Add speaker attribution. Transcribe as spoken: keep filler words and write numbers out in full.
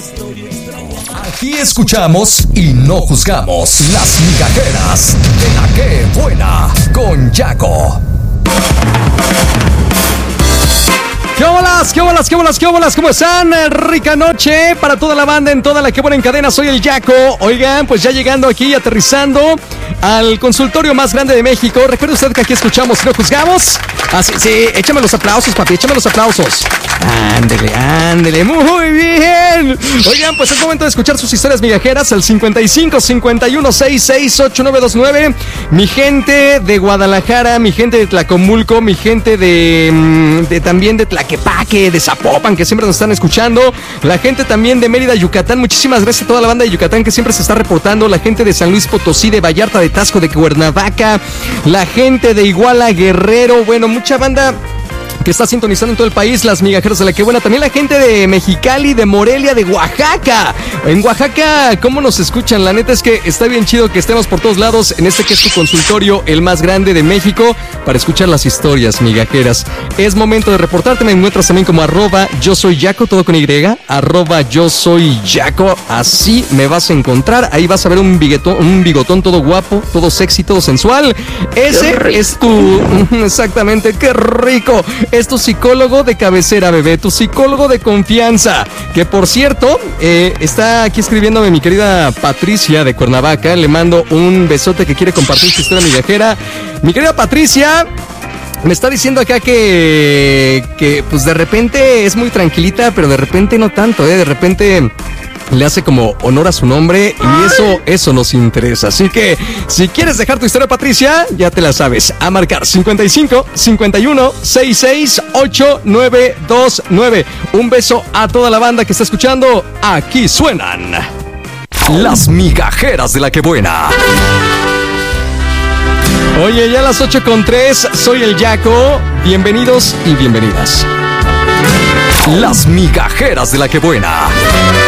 Speaker 1: Aquí escuchamos y no juzgamos. Las migajeras de la que buena con Yaco.
Speaker 2: ¿Qué bolas, qué bolas, qué bolas, qué bolas? ¿Cómo están? Rica noche para toda la banda en toda la que buena en cadena. Soy el Yaco. Oigan, pues ya llegando aquí, aterrizando al consultorio más grande de México. Recuerde usted que aquí escuchamos y no juzgamos. Así, sí, sí, échame los aplausos, papi, échame los aplausos. Ándele, ándele, muy bien. Oigan, pues es momento de escuchar sus historias migajeras al cincuenta y cinco, cincuenta y uno, sesenta y seis, ochenta y nueve veintinueve. Mi gente de Guadalajara, mi gente de Tlacomulco, mi gente de, de también de Tlaquepaque, de Zapopan, que siempre nos están escuchando. La gente también de Mérida, Yucatán. Muchísimas gracias a toda la banda de Yucatán que siempre se está reportando. La gente de San Luis Potosí, de Vallarta, de Taxco, de Cuernavaca. La gente de Iguala, Guerrero. Bueno, mucha banda que está sintonizando en todo el país, las migajeras de la que buena. También la gente de Mexicali, de Morelia, de Oaxaca. En Oaxaca, ¿cómo nos escuchan? La neta es que está bien chido que estemos por todos lados en este que es tu consultorio, el más grande de México, para escuchar las historias migajeras. Es momento de reportarte. Me encuentras también como arroba yo soy Yaco, todo con Y, arroba yo soy Yaco. Así me vas a encontrar. Ahí vas a ver un bigotón, un bigotón todo guapo, todo sexy, todo sensual. Ese es tu... Exactamente, qué rico. Es tu psicólogo de cabecera, bebé, tu psicólogo de confianza. Que por cierto, eh, está aquí escribiéndome mi querida Patricia de Cuernavaca. Le mando un besote que quiere compartir su historia migajera. Mi querida Patricia me está diciendo acá que, que pues de repente es muy tranquilita, pero de repente no tanto, ¿eh? De repente le hace como honor a su nombre y eso, eso nos interesa. Así que, si quieres dejar tu historia, Patricia, ya te la sabes. A marcar cincuenta y cinco, cincuenta y uno, sesenta y seis, ochenta y nueve veintinueve. Un beso a toda la banda que está escuchando. Aquí suenan
Speaker 1: las migajeras de la que buena.
Speaker 2: Oye, ya a las ocho con tres, soy el Yaco. Bienvenidos y bienvenidas.
Speaker 1: Las migajeras de la que buena.